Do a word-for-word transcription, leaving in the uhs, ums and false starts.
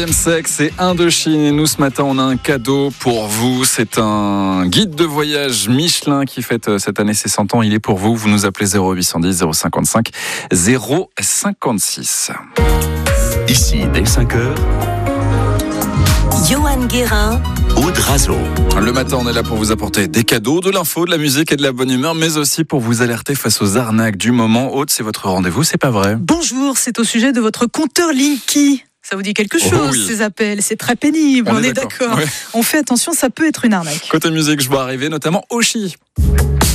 Troisième sexe et Indochine. Et nous, ce matin, on a un cadeau pour vous. C'est un guide de voyage Michelin qui fête cette année ses cent ans. Il est pour vous. Vous nous appelez zéro huit cent dix zéro cinquante-cinq zéro cinquante-six. Ici, dès cinq heures, Johan Guérin, Aude Razo. Le matin, on est là pour vous apporter des cadeaux, de l'info, de la musique et de la bonne humeur, mais aussi pour vous alerter face aux arnaques du moment. Aude, c'est votre rendez-vous, c'est pas vrai? Bonjour, c'est au sujet de votre compteur Linky. Ça vous dit quelque chose, Oh oui. ces appels? C'est très pénible, on, On est, est d'accord. d'accord. Ouais. On fait attention, ça peut être une arnaque. Côté musique, je vois arriver notamment Oshi.